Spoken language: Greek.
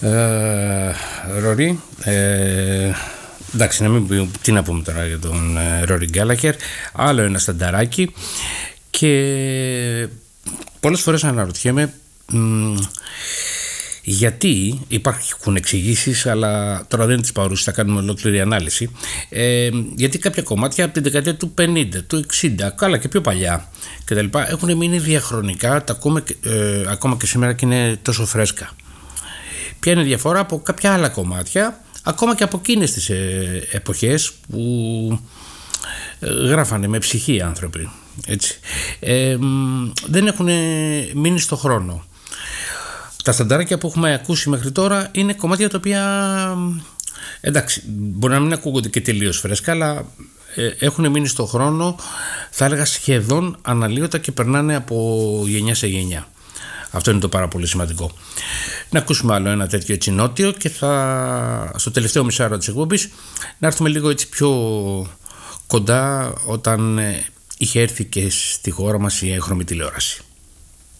Ρόρι, εντάξει, να μην πει, τι να πούμε τώρα για τον Ρόρι Γκάλαχερ. Άλλο ένα στανταράκι. Και πολλές φορές αναρωτιέμαι γιατί, υπάρχουν εξηγήσεις, αλλά τώρα δεν τις παρούσεις, θα κάνουμε ολόκληρη ανάλυση, γιατί κάποια κομμάτια από την δεκαετία του 50, του 60, καλά και πιο παλιά κτλ. Έχουν μείνει διαχρονικά, τα ακούμε ακόμα και σήμερα και είναι τόσο φρέσκα. Ποια είναι η διαφορά από κάποια άλλα κομμάτια, ακόμα και από εκείνες τις εποχές που γράφανε με ψυχή οι άνθρωποι, έτσι. Δεν έχουν μείνει στο χρόνο. Τα στανταράκια που έχουμε ακούσει μέχρι τώρα είναι κομμάτια τα οποία, εντάξει, μπορεί να μην ακούγονται και τελείως φρέσκα, αλλά έχουν μείνει στο χρόνο, θα έλεγα σχεδόν αναλύωτα, και περνάνε από γενιά σε γενιά. Αυτό είναι το πάρα πολύ σημαντικό. Να ακούσουμε άλλο ένα τέτοιο έτσι νότιο, και στο τελευταίο μισάρο της εκπομπής να έρθουμε λίγο έτσι πιο κοντά, όταν είχε έρθει και στη χώρα μας η έγχρωμη τηλεόραση.